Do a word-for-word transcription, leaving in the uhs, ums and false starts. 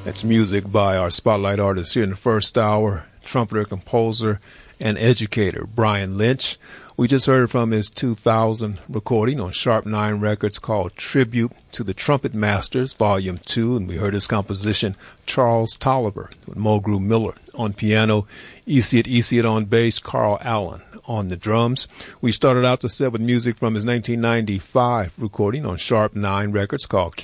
That's music by our spotlight artist here in the first hour, trumpeter, composer, and educator Brian Lynch. We just heard from his two thousand recording on Sharp Nine Records called Tribute to the Trumpet Masters, Volume two, and we heard his composition Charles Tolliver with Mulgrew Miller on piano, Esiet Esiet on bass, Carl Allen on the drums. We started out the set with music from his nineteen ninety-five recording on Sharp Nine Records called